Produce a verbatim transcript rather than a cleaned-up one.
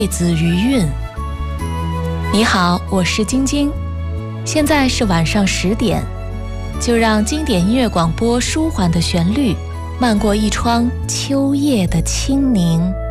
子余韵。你好，我是晶晶，现在是晚上十点，就让经典音乐广播舒缓的旋律漫过一窗秋夜的清宁。